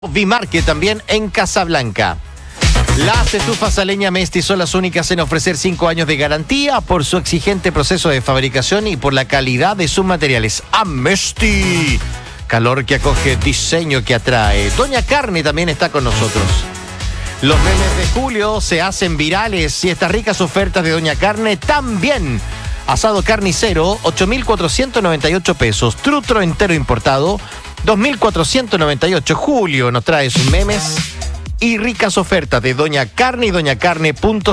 Vimarque también en Casablanca. Las estufas a leña Mesti son las únicas en ofrecer 5 años de garantía por su exigente proceso de fabricación y por la calidad de sus materiales. ¡A Mesti! Calor que acoge, diseño que atrae. Doña Carne también está con nosotros. Los memes de julio se hacen virales y estas ricas ofertas de Doña Carne también. Asado carnicero, 8.498 pesos. Trutro entero importado, 2.498. Julio nos trae sus memes y ricas ofertas de Doña Carne y doñacarne.cl.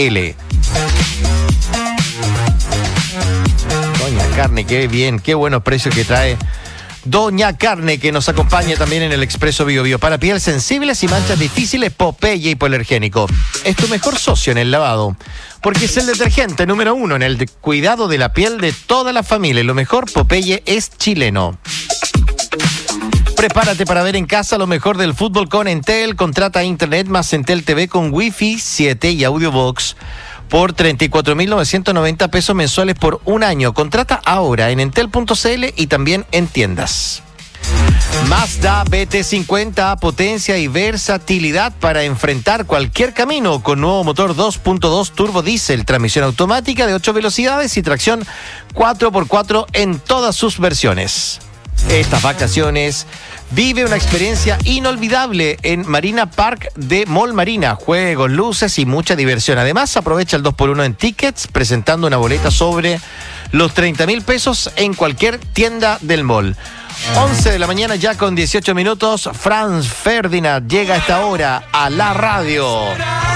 Doña Carne, qué bien, qué buenos precios que trae Doña Carne, que nos acompaña también en el Expreso Bio Bio. Para pieles sensibles y manchas difíciles, Popeye Hipoalergénico. Es tu mejor socio en el lavado, porque es el detergente número 1 en el cuidado de la piel de toda la familia. Lo mejor, Popeye es chileno. Prepárate para ver en casa lo mejor del fútbol con Entel. Contrata Internet más Entel TV con Wi-Fi 7 y Audiobox por 34.990 pesos mensuales por un año. Contrata ahora en entel.cl y también en tiendas. Mazda BT50, potencia y versatilidad para enfrentar cualquier camino con nuevo motor 2.2 turbo diésel, transmisión automática de 8 velocidades y tracción 4x4 en todas sus versiones. Estas vacaciones vive una experiencia inolvidable en Marina Park de Mall Marina. Juegos, luces y mucha diversión. Además, aprovecha el 2x1 en tickets presentando una boleta sobre los 30.000 pesos en cualquier tienda del mall. 11 de la mañana ya con 18 minutos. Franz Ferdinand llega a esta hora a la radio.